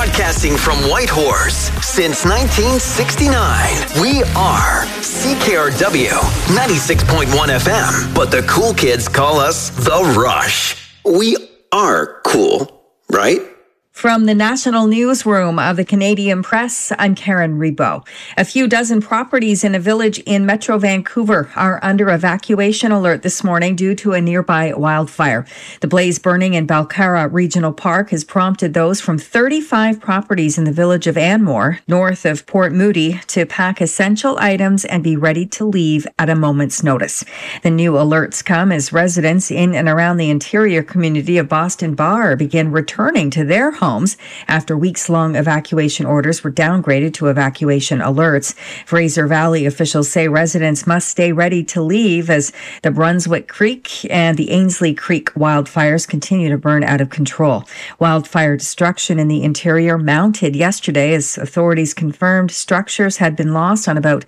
Broadcasting from Whitehorse since 1969, we are CKRW 96.1 FM, but the cool kids call us The Rush. We are cool, right? From the National Newsroom of the Canadian Press, I'm Karen Rebo. A few dozen properties in a village in Metro Vancouver are under evacuation alert this morning due to a nearby wildfire. The blaze burning in Balcarra Regional Park has prompted those from 35 properties in the village of Anmore, north of Port Moody, to pack essential items and be ready to leave at a moment's notice. The new alerts come as residents in and around the interior community of Boston Bar begin returning to their homes after weeks-long evacuation orders were downgraded to evacuation alerts. Fraser Valley officials say residents must stay ready to leave as the Brunswick Creek and the Ainsley Creek wildfires continue to burn out of control. Wildfire destruction in the interior mounted yesterday as authorities confirmed structures had been lost on about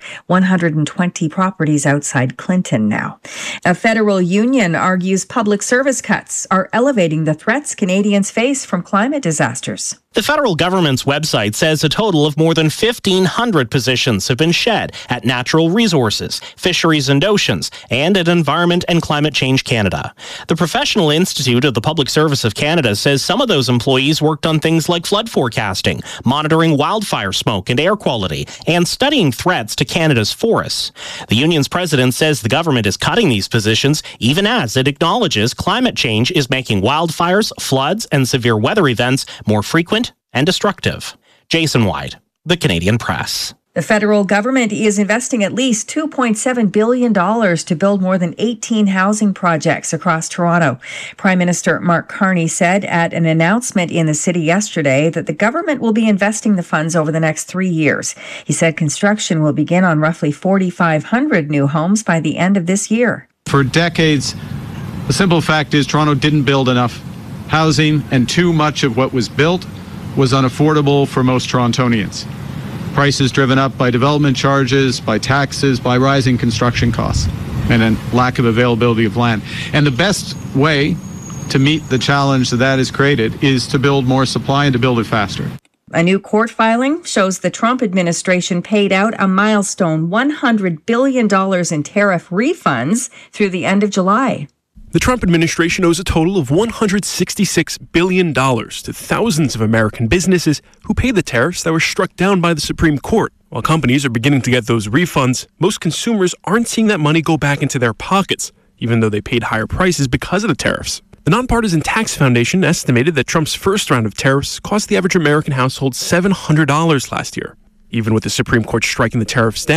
120 properties outside Clinton now. A federal union argues public service cuts are elevating the threats Canadians face from climate disasters. The federal government's website says a total of more than 1,500 positions have been shed at Natural Resources, Fisheries and Oceans, and at Environment and Climate Change Canada. The Professional Institute of the Public Service of Canada says some of those employees worked on things like flood forecasting, monitoring wildfire smoke and air quality, and studying threats to Canada's forests. The union's president says the government is cutting these positions even as it acknowledges climate change is making wildfires, floods, and severe weather events more frequent and destructive. Jason White, The Canadian Press. The federal government is investing at least $2.7 billion to build more than 18 housing projects across Toronto. Prime Minister Mark Carney said at an announcement in the city yesterday that the government will be investing the funds over the next 3 years. He said construction will begin on roughly 4,500 new homes by the end of this year. For decades, the simple fact is Toronto didn't build enough housing, and too much of what was built was unaffordable for most Torontonians. Prices driven up by development charges, by taxes, by rising construction costs, and then lack of availability of land. And the best way to meet the challenge that is created is to build more supply and to build it faster. A new court filing shows the Trump administration paid out a milestone $100 billion in tariff refunds through the end of July. The Trump administration owes a total of $166 billion to thousands of American businesses who paid the tariffs that were struck down by the Supreme Court. While companies are beginning to get those refunds, most consumers aren't seeing that money go back into their pockets, even though they paid higher prices because of the tariffs. The Nonpartisan Tax Foundation estimated that Trump's first round of tariffs cost the average American household $700 last year. Even with the Supreme Court striking the tariffs down,